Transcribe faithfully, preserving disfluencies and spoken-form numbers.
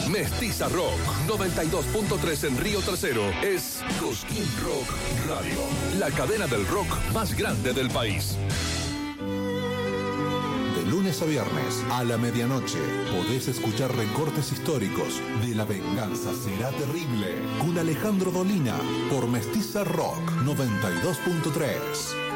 Mestiza Rock noventa y dos punto tres en Río Tercero es Cosquín Rock Radio, la cadena del rock más grande del país. De lunes a viernes a la medianoche podés escuchar recortes históricos de La Venganza Será Terrible con Alejandro Dolina por Mestiza Rock noventa y dos punto tres.